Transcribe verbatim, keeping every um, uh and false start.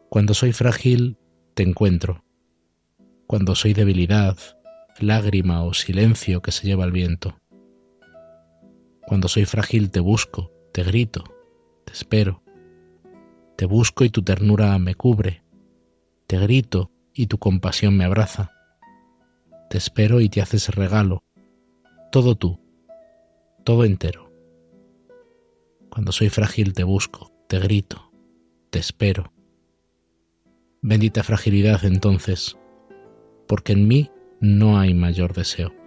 Cuando soy frágil, te encuentro. Cuando soy debilidad, lágrima o silencio que se lleva el viento. Cuando soy frágil te busco, te grito, te espero. Te busco y tu ternura me cubre. Te grito y tu compasión me abraza. Te espero y te haces regalo. Todo tú, todo entero. Cuando soy frágil te busco, te grito, te espero. Bendita fragilidad entonces, porque en mí no hay mayor deseo.